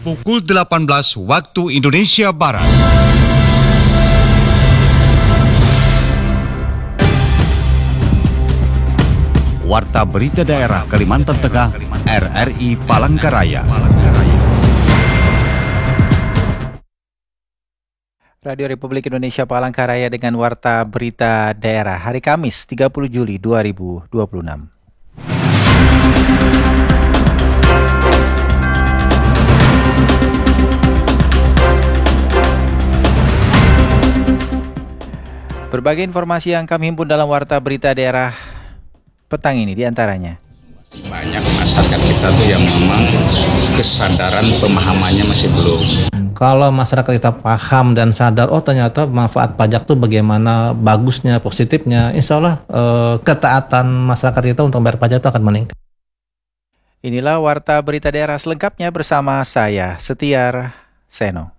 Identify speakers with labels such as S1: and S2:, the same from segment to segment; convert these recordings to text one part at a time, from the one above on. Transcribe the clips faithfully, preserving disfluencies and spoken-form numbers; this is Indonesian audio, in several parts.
S1: Pukul delapan belas waktu Indonesia Barat. Warta Berita Daerah Kalimantan Tengah, R R I Palangkaraya.
S2: Radio Republik Indonesia Palangkaraya dengan Warta Berita Daerah hari Kamis tiga puluh Juli dua ribu dua puluh enam. Berbagai informasi yang kami himpun dalam Warta Berita Daerah petang ini diantaranya.
S3: Banyak masyarakat kita tuh yang memang kesadaran pemahamannya masih belum.
S4: Kalau masyarakat kita paham dan sadar, oh ternyata manfaat pajak tuh bagaimana bagusnya, positifnya, insya Allah eh, ketaatan masyarakat kita untuk bayar pajak itu akan meningkat.
S2: Inilah Warta Berita Daerah selengkapnya bersama saya, Setiar Seno.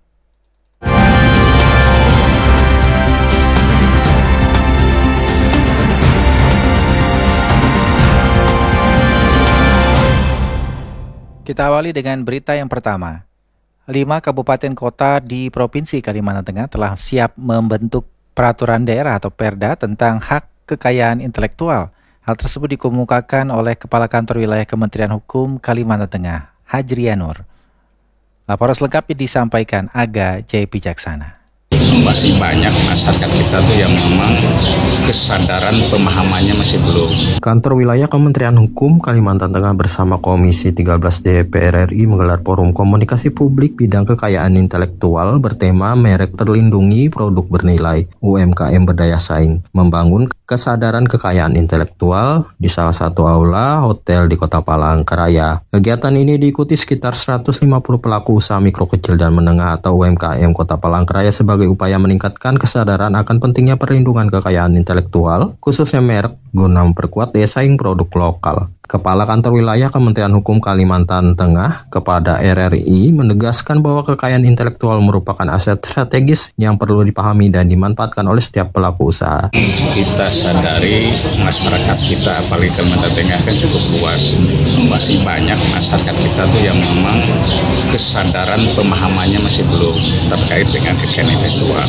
S2: Kita awali dengan berita yang pertama. Lima kabupaten kota di Provinsi Kalimantan Tengah telah siap membentuk peraturan daerah atau Perda tentang hak kekayaan intelektual. Hal tersebut dikemukakan oleh Kepala Kantor Wilayah Kementerian Hukum Kalimantan Tengah, Hajrianur. Laporan selengkapnya disampaikan Aga Jaya Pijaksana.
S3: Masih banyak masyarakat kita tuh yang memang kesadaran pemahamannya masih belum.
S5: Kantor Wilayah Kementerian Hukum Kalimantan Tengah bersama Komisi tiga belas D P R R I menggelar forum komunikasi publik bidang kekayaan intelektual bertema merek terlindungi produk bernilai U M K M berdaya saing, membangun kesadaran kekayaan intelektual di salah satu aula hotel di Kota Palangkaraya. Kegiatan ini diikuti sekitar seratus lima puluh pelaku usaha mikro kecil dan menengah atau U M K M Kota Palangkaraya sebagai upaya meningkatkan kesadaran akan pentingnya perlindungan kekayaan intelektual, khususnya merek, guna memperkuat daya saing produk lokal. Kepala Kantor Wilayah Kementerian Hukum Kalimantan Tengah kepada R R I menegaskan bahwa kekayaan intelektual merupakan aset strategis yang perlu dipahami dan dimanfaatkan oleh setiap pelaku usaha.
S3: Kita sadari masyarakat kita, apalagi Kalimantan Tengah kan cukup luas. Masih banyak masyarakat kita tuh yang memang kesadaran pemahamannya masih belum terkait dengan kekayaan intelektual.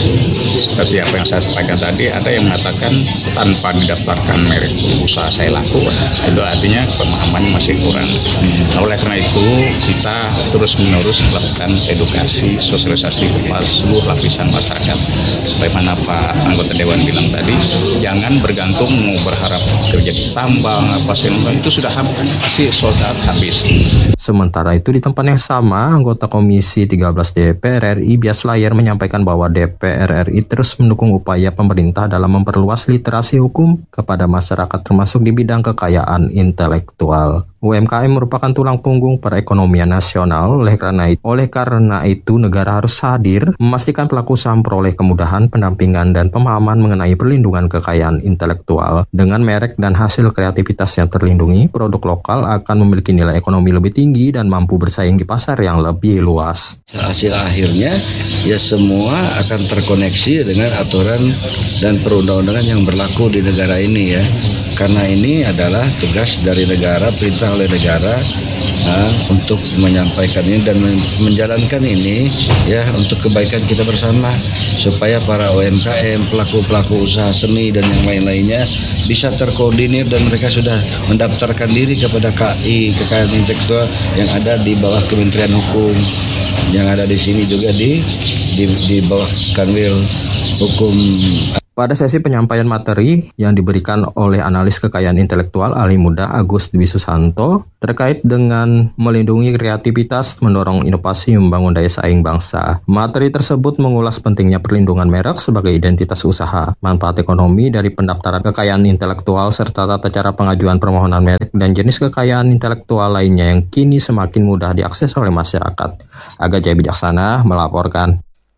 S3: Seperti apa yang saya sampaikan tadi, ada yang mengatakan tanpa didaftarkan merek usaha saya laku, itu artinya pemahamannya masih kurang. Nah, oleh karena itu kita terus menerus melakukan edukasi, sosialisasi kepada seluruh lapisan masyarakat. Sebagaimana Pak Anggota Dewan bilang tadi, jangan bergantung mau berharap kerja di tambang apa segala itu sudah habis, pasti suatu saat habis.
S5: Sementara itu di tempat yang sama, anggota Komisi tiga belas D P R R I Bias Layar menyampaikan bahwa D P R R I terus mendukung upaya pemerintah dalam memperluas literasi hukum kepada masyarakat termasuk di bidang kekayaan intelektual. U M K M merupakan tulang punggung perekonomian nasional, oleh karena itu, oleh karena itu negara harus hadir memastikan pelaku usaha memperoleh kemudahan, pendampingan, dan pemahaman mengenai perlindungan kekayaan intelektual. Dengan merek dan hasil kreativitas yang terlindungi, produk lokal akan memiliki nilai ekonomi lebih tinggi dan mampu bersaing di pasar yang lebih luas.
S6: Hasil akhirnya ya semua akan terkoneksi dengan aturan dan perundang-undangan yang berlaku di negara ini ya. Karena ini adalah tugas dari negara, perintah oleh negara nah, untuk menyampaikan ini dan menjalankan ini ya untuk kebaikan kita bersama supaya para U M K M, pelaku-pelaku usaha seni dan yang lain-lainnya bisa terkoordinir dan mereka sudah mendaftarkan diri kepada K I Kekayaan Intelektual yang ada di bawah Kementerian Hukum, yang ada di sini juga di di, di bawah Kanwil Hukum.
S5: Pada sesi penyampaian materi yang diberikan oleh analis kekayaan intelektual Ali Muda Agus Dwi Susanto terkait dengan melindungi kreativitas, mendorong inovasi, membangun daya saing bangsa. Materi tersebut mengulas pentingnya perlindungan merek sebagai identitas usaha, manfaat ekonomi dari pendaftaran kekayaan intelektual, serta tata cara pengajuan permohonan merek dan jenis kekayaan intelektual lainnya yang kini semakin mudah diakses oleh masyarakat. Aga Jaya Bijaksana melaporkan.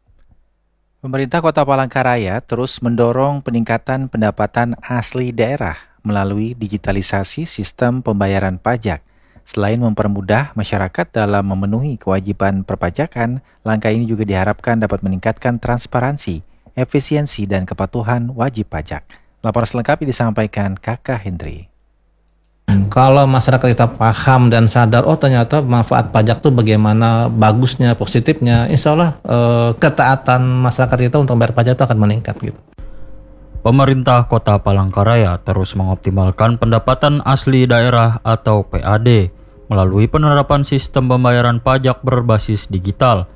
S2: Pemerintah Kota Palangkaraya terus mendorong peningkatan pendapatan asli daerah melalui digitalisasi sistem pembayaran pajak. Selain mempermudah masyarakat dalam memenuhi kewajiban perpajakan, langkah ini juga diharapkan dapat meningkatkan transparansi, efisiensi, dan kepatuhan wajib pajak. Laporan selengkapnya disampaikan Kakak Hendri.
S4: Kalau masyarakat kita paham dan sadar, oh ternyata manfaat pajak tuh bagaimana bagusnya, positifnya, insya Allah eh, ketaatan masyarakat kita untuk bayar pajak itu akan meningkat gitu.
S7: Pemerintah Kota Palangkaraya terus mengoptimalkan pendapatan asli daerah atau P A D melalui penerapan sistem pembayaran pajak berbasis digital.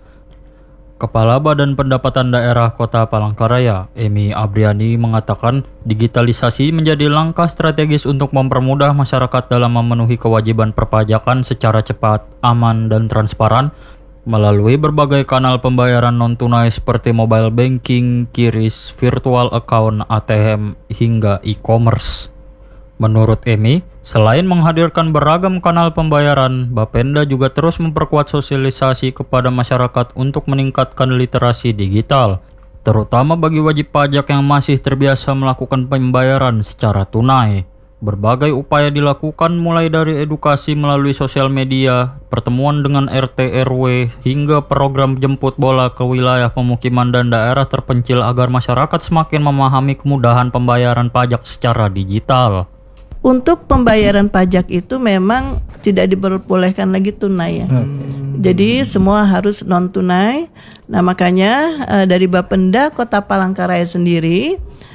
S7: Kepala Badan Pendapatan Daerah Kota Palangkaraya, Emi Abriani, mengatakan digitalisasi menjadi langkah strategis untuk mempermudah masyarakat dalam memenuhi kewajiban perpajakan secara cepat, aman, dan transparan melalui berbagai kanal pembayaran non-tunai seperti mobile banking, QRIS, virtual account, A T M, hingga e-commerce. Menurut Emi, selain menghadirkan beragam kanal pembayaran, Bapenda juga terus memperkuat sosialisasi kepada masyarakat untuk meningkatkan literasi digital, terutama bagi wajib pajak yang masih terbiasa melakukan pembayaran secara tunai. Berbagai upaya dilakukan mulai dari edukasi melalui sosial media, pertemuan dengan R T R W, hingga program jemput bola ke wilayah pemukiman dan daerah terpencil agar masyarakat semakin memahami kemudahan pembayaran pajak secara digital.
S8: Untuk pembayaran pajak itu memang tidak diperbolehkan lagi tunai ya. Hmm. Jadi semua harus non tunai. Nah makanya uh, dari Bapenda Kota Palangkaraya sendiri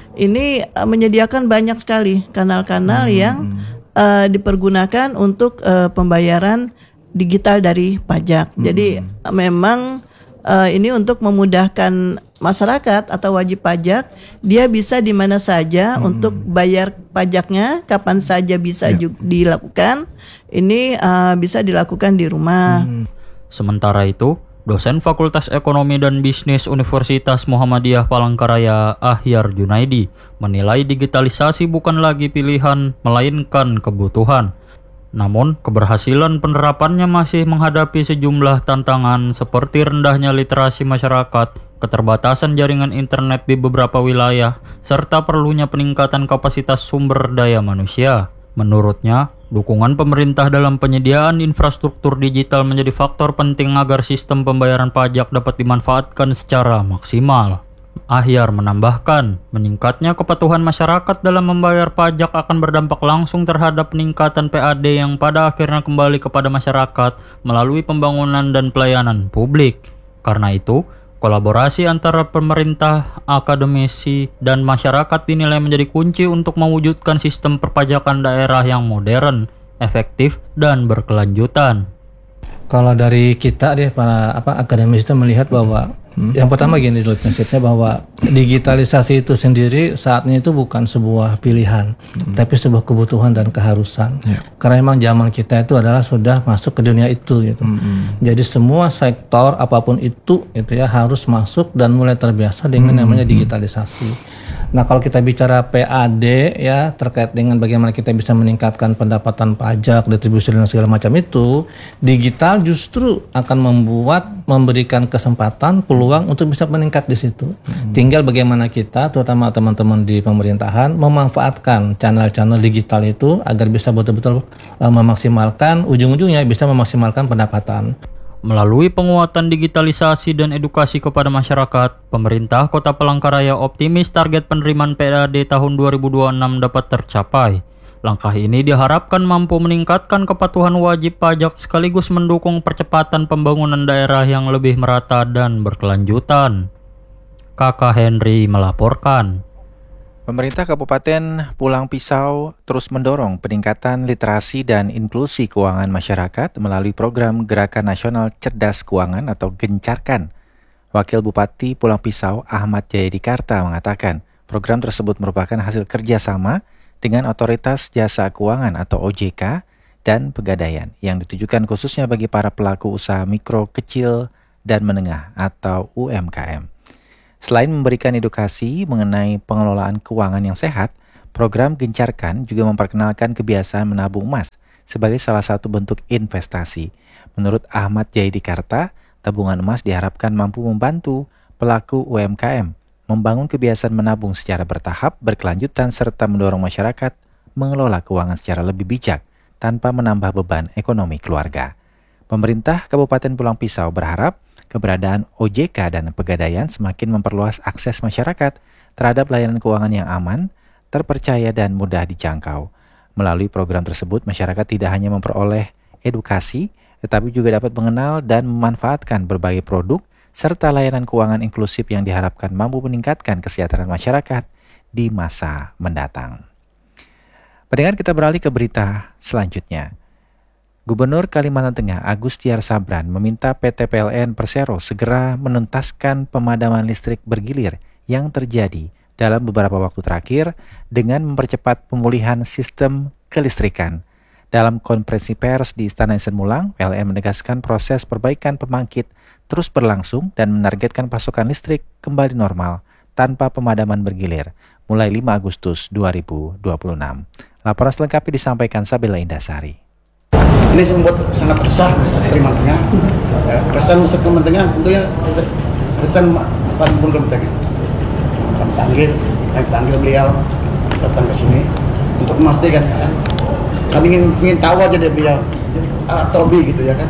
S8: ini uh, menyediakan banyak sekali kanal-kanal hmm. yang uh, dipergunakan untuk uh, pembayaran digital dari pajak. Hmm. Jadi uh, memang uh, ini untuk memudahkan masyarakat atau wajib pajak, dia bisa di mana saja hmm. untuk bayar pajaknya, kapan saja bisa ya. juga dilakukan. Ini uh, bisa dilakukan di rumah.
S7: Hmm. Sementara itu, dosen Fakultas Ekonomi dan Bisnis Universitas Muhammadiyah Palangkaraya, Ahyar Junaidi, menilai digitalisasi bukan lagi pilihan, melainkan kebutuhan. Namun, keberhasilan penerapannya masih menghadapi sejumlah tantangan seperti rendahnya literasi masyarakat, keterbatasan jaringan internet di beberapa wilayah, serta perlunya peningkatan kapasitas sumber daya manusia. Menurutnya, dukungan pemerintah dalam penyediaan infrastruktur digital menjadi faktor penting agar sistem pembayaran pajak dapat dimanfaatkan secara maksimal. Ahyar menambahkan, meningkatnya kepatuhan masyarakat dalam membayar pajak akan berdampak langsung terhadap peningkatan P A D yang pada akhirnya kembali kepada masyarakat melalui pembangunan dan pelayanan publik. Karena itu, kolaborasi antara pemerintah, akademisi, dan masyarakat dinilai menjadi kunci untuk mewujudkan sistem perpajakan daerah yang modern, efektif, dan berkelanjutan.
S4: Kalau dari kita deh para apa akademis itu melihat bahwa Hmm. yang pertama gini dulu prinsipnya bahwa digitalisasi itu sendiri saatnya itu bukan sebuah pilihan, hmm. tapi sebuah kebutuhan dan keharusan. Ya. Karena memang zaman kita itu adalah sudah masuk ke dunia itu gitu. Hmm. Jadi semua sektor apapun itu itu ya harus masuk dan mulai terbiasa dengan hmm. namanya digitalisasi. Nah, kalau kita bicara P A D ya terkait dengan bagaimana kita bisa meningkatkan pendapatan pajak, retribusi dan segala macam itu, digital justru akan membuat memberikan kesempatan peluang untuk bisa meningkat di situ. Hmm. Tinggal bagaimana kita, terutama teman-teman di pemerintahan, memanfaatkan channel-channel digital itu agar bisa betul-betul uh, memaksimalkan, ujung-ujungnya bisa memaksimalkan pendapatan.
S7: Melalui penguatan digitalisasi dan edukasi kepada masyarakat, pemerintah Kota Palangkaraya optimis target penerimaan P A D tahun dua ribu dua puluh enam dapat tercapai. Langkah ini diharapkan mampu meningkatkan kepatuhan wajib pajak sekaligus mendukung percepatan pembangunan daerah yang lebih merata dan berkelanjutan. Kakak Henry melaporkan.
S2: Pemerintah Kabupaten Pulang Pisau terus mendorong peningkatan literasi dan inklusi keuangan masyarakat melalui program Gerakan Nasional Cerdas Keuangan atau Gencarkan. Wakil Bupati Pulang Pisau Ahmad Jayadikarta mengatakan program tersebut merupakan hasil kerjasama dengan Otoritas Jasa Keuangan atau O J K dan Pegadaian yang ditujukan khususnya bagi para pelaku usaha mikro, kecil, dan menengah atau U M K M. Selain memberikan edukasi mengenai pengelolaan keuangan yang sehat, program Gencarkan juga memperkenalkan kebiasaan menabung emas sebagai salah satu bentuk investasi. Menurut Ahmad Jayadikarta, tabungan emas diharapkan mampu membantu pelaku U M K M membangun kebiasaan menabung secara bertahap, berkelanjutan, serta mendorong masyarakat mengelola keuangan secara lebih bijak tanpa menambah beban ekonomi keluarga. Pemerintah Kabupaten Pulang Pisau berharap keberadaan O J K dan Pegadaian semakin memperluas akses masyarakat terhadap layanan keuangan yang aman, terpercaya, dan mudah dijangkau. Melalui program tersebut, masyarakat tidak hanya memperoleh edukasi, tetapi juga dapat mengenal dan memanfaatkan berbagai produk serta layanan keuangan inklusif yang diharapkan mampu meningkatkan kesejahteraan masyarakat di masa mendatang. Pendengar, kita beralih ke berita selanjutnya. Gubernur Kalimantan Tengah Agustiar Sabran meminta P T P L N Persero segera menuntaskan pemadaman listrik bergilir yang terjadi dalam beberapa waktu terakhir dengan mempercepat pemulihan sistem kelistrikan. Dalam konferensi pers di Istana Isen Mulang, P L N menegaskan proses perbaikan pembangkit terus berlangsung dan menargetkan pasokan listrik kembali normal tanpa pemadaman bergilir mulai lima Agustus dua ribu dua puluh enam. Laporan selengkapnya disampaikan Sabila Indasari.
S9: Ini membuat sangat resah masyarakat Kalimantan Tengah. Keresahan masyarakat Kalimantan Tengah tentunya keresahan Pak Gubernur Kalimantan Tengah. Kami panggil, kami panggil beliau datang ke sini untuk memastikan ya kan. Kami ingin, ingin tahu aja dari beliau, ah, Tobi gitu ya kan.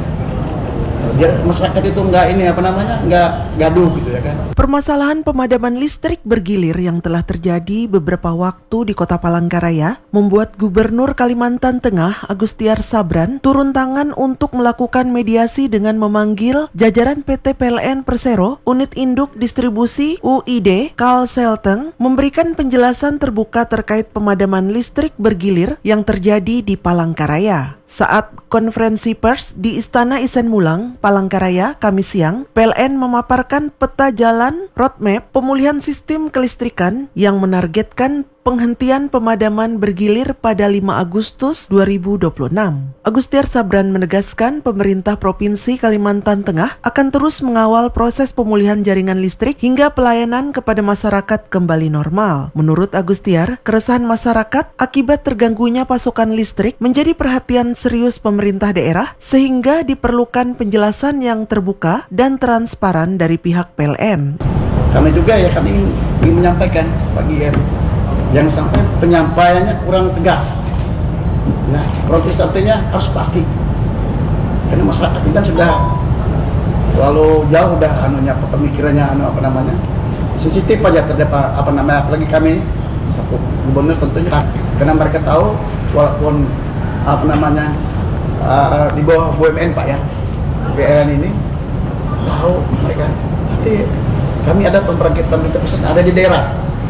S9: Biar masyarakat itu enggak ini apa namanya, enggak gaduh gitu ya kan.
S10: Permasalahan pemadaman listrik bergilir yang telah terjadi beberapa waktu di Kota Palangkaraya membuat Gubernur Kalimantan Tengah Agustiar Sabran turun tangan untuk melakukan mediasi dengan memanggil jajaran P T P L N Persero, Unit Induk Distribusi U I D Kalselteng, memberikan penjelasan terbuka terkait pemadaman listrik bergilir yang terjadi di Palangkaraya. Saat konferensi pers di Istana Isen Mulang, Palangkaraya, Kamis siang, P L N memaparkan peta jalan roadmap pemulihan sistem kelistrikan yang menargetkan penghentian pemadaman bergilir pada lima Agustus dua ribu dua puluh enam. Agustiar Sabran menegaskan pemerintah Provinsi Kalimantan Tengah akan terus mengawal proses pemulihan jaringan listrik hingga pelayanan kepada masyarakat kembali normal. Menurut Agustiar, keresahan masyarakat akibat terganggunya pasokan listrik menjadi perhatian serius pemerintah daerah sehingga diperlukan penjelasan yang terbuka dan transparan dari pihak P L N.
S9: Kami juga ya kami ingin, ingin menyampaikan bagi ya, yang sampai penyampaiannya kurang tegas. Nah, protes artinya harus pasti. Karena masyarakat ini kan sudah terlalu jauh udah anunya pemikirannya anu apa namanya? sensitif aja terhadap apa namanya apalagi kami selaku gubernur tentunya karena mereka tahu walaupun apa namanya uh, di bawah B U M N Pak ya. B U M N ini tahu mereka. Tapi kami ada pembangkit pemerintah pusat ada di daerah.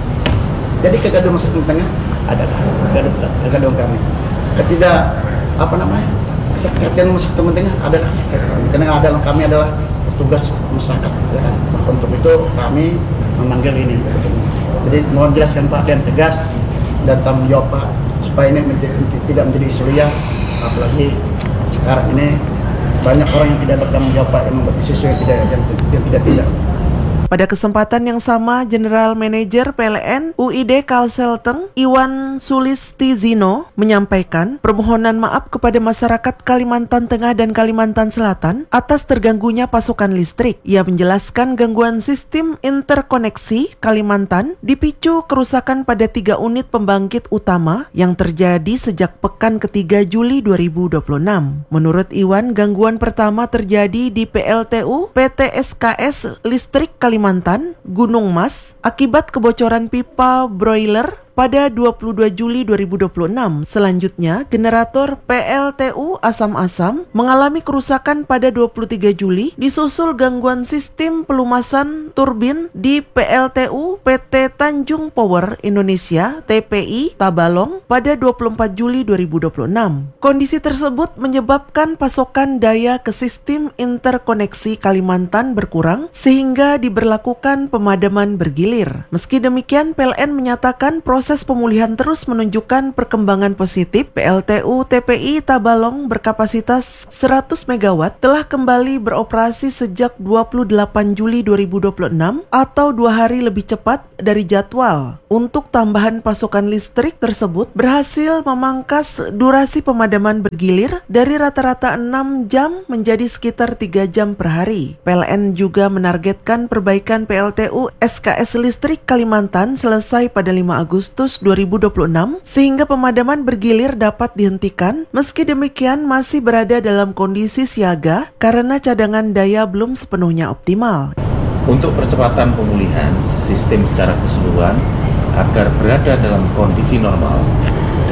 S9: Jadi kegaduhan masyarakat Tengah ada kegaduhan kami. Ketidak apa namanya kesepakatan masyarakat Tengah adalah kesepakatan kami. Karena ada kami adalah petugas masyarakat. Ya kan? Untuk itu kami memanggil ini. Jadi mohon jelaskan Pak dan tegas dan tanggung jawab Pak supaya ini menjadi, tidak menjadi isu liar. Apalagi sekarang ini banyak orang yang tidak bertanggung jawab Pak yang membuat isu yang tidak yang, yang tidak tidak.
S10: Pada kesempatan yang sama, General Manager P L N U I D Kalselteng, Iwan Sulistizino, menyampaikan permohonan maaf kepada masyarakat Kalimantan Tengah dan Kalimantan Selatan atas terganggunya pasokan listrik. Ia menjelaskan gangguan sistem interkoneksi Kalimantan dipicu kerusakan pada tiga unit pembangkit utama yang terjadi sejak pekan ketiga Juli dua ribu dua puluh enam. Menurut Iwan, gangguan pertama terjadi di P L T U P T S K S Listrik Kalimantan Kalimantan, Gunung Mas, akibat kebocoran pipa broiler pada dua puluh dua Juli dua ribu dua puluh enam. Selanjutnya, generator P L T U Asam-Asam mengalami kerusakan pada dua puluh tiga Juli, disusul gangguan sistem pelumasan turbin di P L T U P T Tanjung Power Indonesia T P I Tabalong pada dua puluh empat Juli dua ribu dua puluh enam. Kondisi tersebut menyebabkan pasokan daya ke sistem interkoneksi Kalimantan berkurang sehingga diberlakukan pemadaman bergilir. Meski demikian, P L N menyatakan proses Proses pemulihan terus menunjukkan perkembangan positif. P L T U T P I Tabalong berkapasitas seratus megawatt telah kembali beroperasi sejak dua puluh delapan Juli dua ribu dua puluh enam atau dua hari lebih cepat dari jadwal. Untuk tambahan pasokan listrik tersebut berhasil memangkas durasi pemadaman bergilir dari rata-rata enam jam menjadi sekitar tiga jam per hari. P L N juga menargetkan perbaikan P L T U S K S Listrik Kalimantan selesai pada lima Agustus dua ribu dua puluh enam sehingga pemadaman bergilir dapat dihentikan. Meski demikian masih berada dalam kondisi siaga karena cadangan daya belum sepenuhnya optimal.
S11: Untuk percepatan pemulihan sistem secara keseluruhan agar berada dalam kondisi normal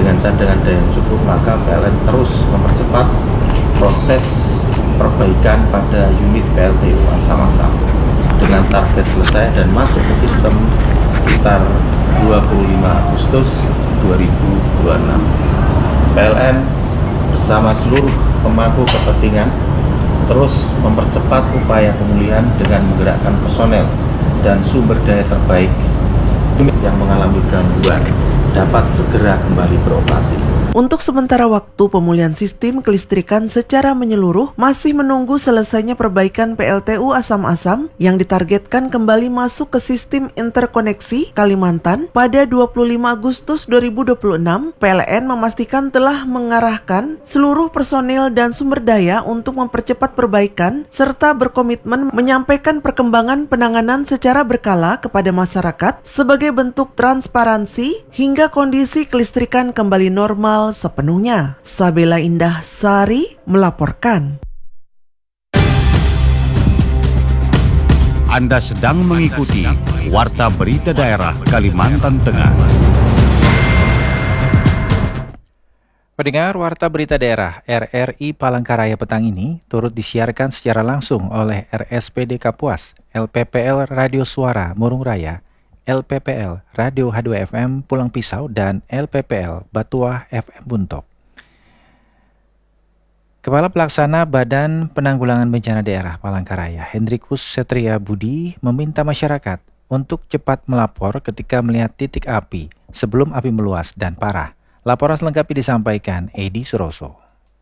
S11: dengan cadangan daya yang cukup, maka P L N terus mempercepat proses perbaikan pada unit P L T U Asam-Asam dengan target selesai dan masuk ke sistem sekitar dua puluh lima Agustus dua ribu dua puluh enam. P L N bersama seluruh pemangku kepentingan terus mempercepat upaya pemulihan dengan menggerakkan personel dan sumber daya terbaik yang mengalami gangguan dapat segera kembali beroperasi.
S10: Untuk sementara waktu, pemulihan sistem kelistrikan secara menyeluruh masih menunggu selesainya perbaikan P L T U Asam-Asam yang ditargetkan kembali masuk ke sistem interkoneksi Kalimantan pada dua puluh lima Agustus dua ribu dua puluh enam. P L N memastikan telah mengarahkan seluruh personil dan sumber daya untuk mempercepat perbaikan serta berkomitmen menyampaikan perkembangan penanganan secara berkala kepada masyarakat sebagai bentuk transparansi hingga kondisi kelistrikan kembali normal sepenuhnya. Sabela Indah Sari melaporkan.
S1: Anda sedang mengikuti Warta Berita Daerah Kalimantan Tengah.
S2: Pendengar, Warta Berita Daerah R R I Palangkaraya petang ini turut disiarkan secara langsung oleh R S P D Kapuas, L P P L Radio Suara Murung Raya, L P P L Radio H dua F M Pulang Pisau, dan L P P L Batuah F M Buntok. Kepala Pelaksana Badan Penanggulangan Bencana Daerah Palangkaraya, Hendrikus Setria Budi, meminta masyarakat untuk cepat melapor ketika melihat titik api sebelum api meluas dan parah. Laporan selengkapnya disampaikan Edi Suroso.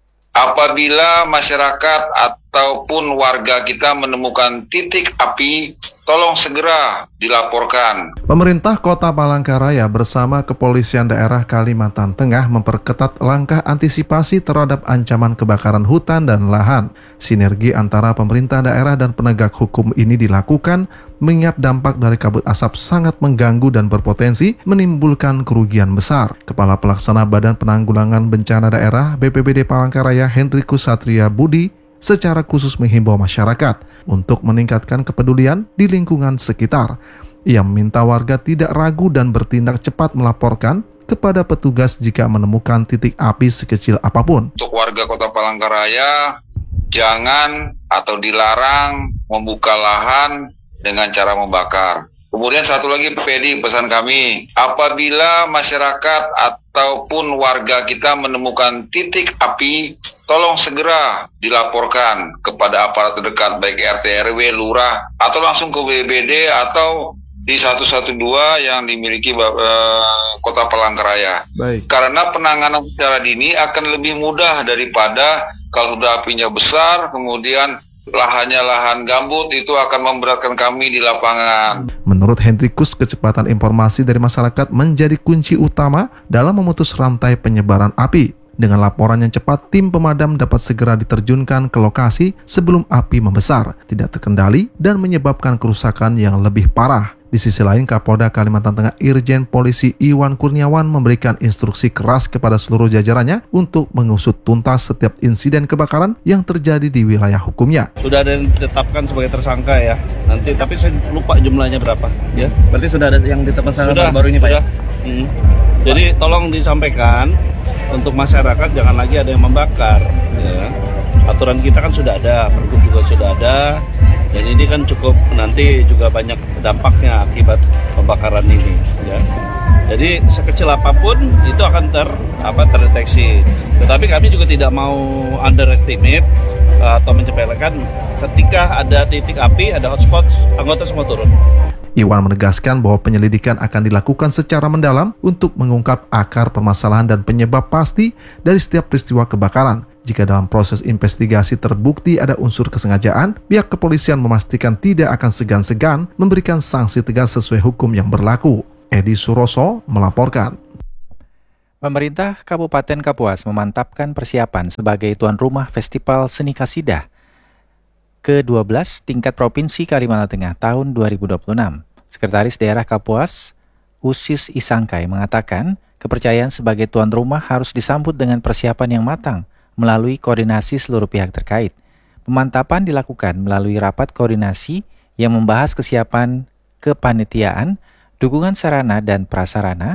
S12: Apabila masyarakat ataupun warga kita menemukan titik api, tolong segera dilaporkan.
S13: Pemerintah Kota Palangkaraya bersama Kepolisian Daerah Kalimantan Tengah memperketat langkah antisipasi terhadap ancaman kebakaran hutan dan lahan. Sinergi antara pemerintah daerah dan penegak hukum ini dilakukan mengingat dampak dari kabut asap sangat mengganggu dan berpotensi menimbulkan kerugian besar. Kepala Pelaksana Badan Penanggulangan Bencana Daerah B P B D Palangkaraya Hendrikus Satria Budi secara khusus menghimbau masyarakat untuk meningkatkan kepedulian di lingkungan sekitar. Ia meminta warga tidak ragu dan bertindak cepat melaporkan kepada petugas jika menemukan titik api sekecil apapun.
S12: Untuk warga Kota Palangkaraya, jangan atau dilarang membuka lahan dengan cara membakar. Kemudian satu lagi Pedi, pesan kami, apabila masyarakat ataupun warga kita menemukan titik api, tolong segera dilaporkan kepada aparat terdekat baik R T R W, lurah, atau langsung ke B B D atau di satu satu dua yang dimiliki uh, Kota Palangkaraya.
S13: Baik.
S12: Karena penanganan secara dini akan lebih mudah daripada kalau sudah apinya besar, kemudian lahannya lahan gambut, itu akan memberatkan kami di lapangan.
S13: Menurut Hendrikus, kecepatan informasi dari masyarakat menjadi kunci utama dalam memutus rantai penyebaran api. Dengan laporan yang cepat, tim pemadam dapat segera diterjunkan ke lokasi sebelum api membesar, tidak terkendali, dan menyebabkan kerusakan yang lebih parah. Di sisi lain, Kapolda Kalimantan Tengah Irjen Polisi Iwan Kurniawan memberikan instruksi keras kepada seluruh jajarannya untuk mengusut tuntas setiap insiden kebakaran yang terjadi di wilayah hukumnya.
S14: Sudah ada yang ditetapkan sebagai tersangka ya. Nanti tapi saya lupa jumlahnya berapa ya. Berarti sudah ada yang ditetapkan sudah, baru ini Pak ya. Hmm. Jadi tolong disampaikan untuk masyarakat jangan lagi ada yang membakar ya. Aturan kita kan sudah ada, pergub juga sudah ada. Dan ini kan cukup nanti juga banyak dampaknya akibat pembakaran ini ya. Jadi sekecil apapun itu akan ter apa terdeteksi. Tetapi kami juga tidak mau underestimate uh, atau menyepelekan ketika ada titik api, ada hotspot, anggota semua turun.
S13: Iwan menegaskan bahwa penyelidikan akan dilakukan secara mendalam untuk mengungkap akar permasalahan dan penyebab pasti dari setiap peristiwa kebakaran. Jika dalam proses investigasi terbukti ada unsur kesengajaan, pihak kepolisian memastikan tidak akan segan-segan memberikan sanksi tegas sesuai hukum yang berlaku. Edi Suroso melaporkan.
S2: Pemerintah Kabupaten Kapuas memantapkan persiapan sebagai tuan rumah Festival Seni Kasidah ke dua belas tingkat Provinsi Kalimantan Tengah tahun dua ribu dua puluh enam. Sekretaris Daerah Kapuas, Usis Isangkai, mengatakan kepercayaan sebagai tuan rumah harus disambut dengan persiapan yang matang melalui koordinasi seluruh pihak terkait. Pemantapan dilakukan melalui rapat koordinasi yang membahas kesiapan kepanitiaan, dukungan sarana dan prasarana,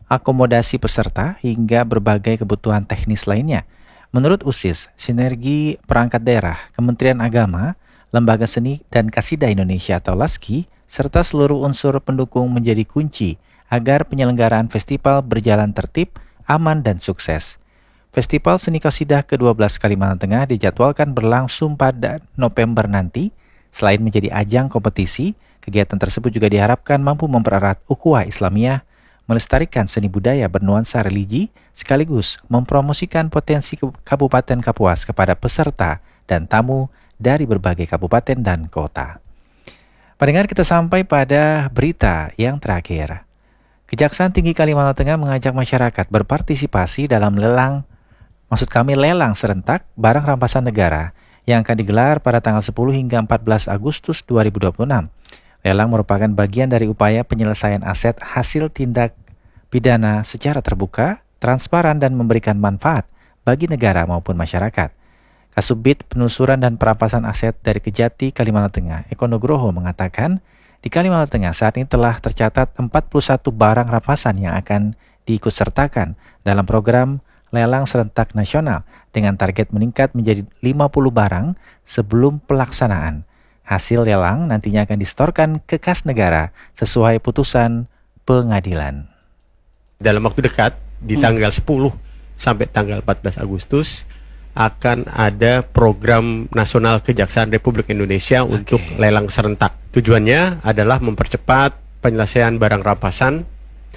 S2: akomodasi peserta, hingga berbagai kebutuhan teknis lainnya. Menurut U S I S, sinergi perangkat daerah, Kementerian Agama, Lembaga Seni dan Kasidah Indonesia atau LASKI, serta seluruh unsur pendukung menjadi kunci agar penyelenggaraan festival berjalan tertib, aman, dan sukses. Festival Seni Qasidah ke dua belas Kalimantan Tengah dijadwalkan berlangsung pada November nanti. Selain menjadi ajang kompetisi, kegiatan tersebut juga diharapkan mampu mempererat ukhuwah Islamiyah, melestarikan seni budaya bernuansa religi, sekaligus mempromosikan potensi Kabupaten Kapuas kepada peserta dan tamu dari berbagai kabupaten dan kota. Pendengar, kita sampai pada berita yang terakhir. Kejaksaan Tinggi Kalimantan Tengah mengajak masyarakat berpartisipasi dalam lelang, maksud kami lelang serentak barang rampasan negara yang akan digelar pada tanggal sepuluh hingga empat belas Agustus dua ribu dua puluh enam. Lelang merupakan bagian dari upaya penyelesaian aset hasil tindak pidana secara terbuka, transparan, dan memberikan manfaat bagi negara maupun masyarakat. Kasubdit Penelusuran dan Perampasan Aset dari Kejati, Kalimantan Tengah, Eko Nugroho, mengatakan di Kalimantan Tengah saat ini telah tercatat empat puluh satu barang rampasan yang akan diikutsertakan dalam program lelang serentak nasional dengan target meningkat menjadi lima puluh barang sebelum pelaksanaan. Hasil lelang nantinya akan disetorkan ke kas negara sesuai putusan pengadilan.
S15: Dalam waktu dekat, di tanggal sepuluh sampai tanggal empat belas Agustus, akan ada program nasional Kejaksaan Republik Indonesia okay. untuk lelang serentak. Tujuannya adalah mempercepat penyelesaian barang rampasan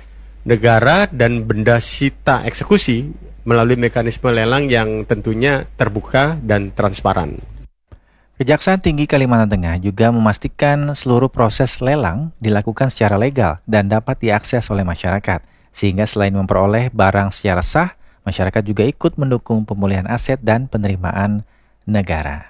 S15: negara dan benda sita eksekusi melalui mekanisme lelang yang tentunya terbuka dan transparan.
S2: Kejaksaan Tinggi Kalimantan Tengah juga memastikan seluruh proses lelang dilakukan secara legal dan dapat diakses oleh masyarakat, sehingga selain memperoleh barang secara sah, masyarakat juga ikut mendukung pemulihan aset dan penerimaan negara.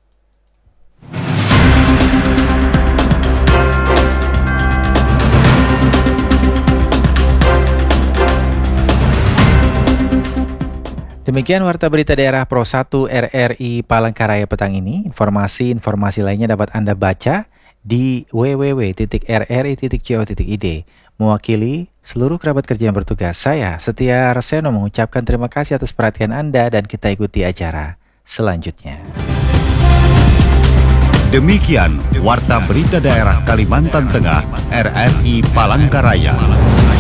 S2: Demikian Warta Berita Daerah Pro satu R R I Palangkaraya petang ini. Informasi-informasi lainnya dapat Anda baca di w w w titik r r i titik co titik i d. Mewakili seluruh kerabat kerja yang bertugas, saya Setia Reseno mengucapkan terima kasih atas perhatian Anda dan kita ikuti acara selanjutnya.
S1: Demikian Warta Berita Daerah Kalimantan Tengah R R I Palangkaraya.